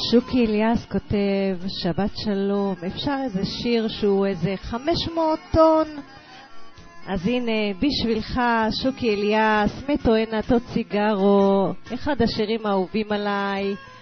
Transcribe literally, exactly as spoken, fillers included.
שוקי אליאס כותב, שבת שלום, אפשר איזה שיר שהוא איזה חמש מאות טון? אז הנה, בשבילך, שוקי אליאס, מטוענת עוד סיגרו, אחד השירים האהובים עליי.